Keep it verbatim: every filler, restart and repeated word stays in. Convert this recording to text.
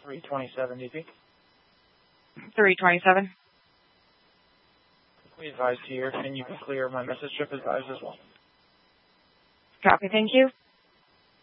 three twenty-seven D P. three twenty-seven. We advise here, and you can clear my message trip advised as well. Copy, thank you.